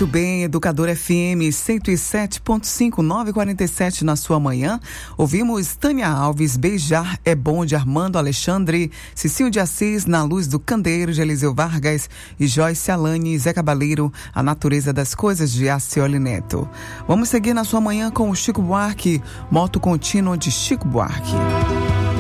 Muito bem, Educador FM 107.5, 9h47 na sua manhã. Ouvimos Tânia Alves, Beijar é Bom, de Armando Alexandre, Cecílio de Assis, Na Luz do Candeeiro, de Eliseu Vargas, e Joyce Alane, Zé Cabaleiro, A Natureza das Coisas, de Acioli Neto. Vamos seguir na sua manhã com o Chico Buarque, Moto Contínuo, de Chico Buarque.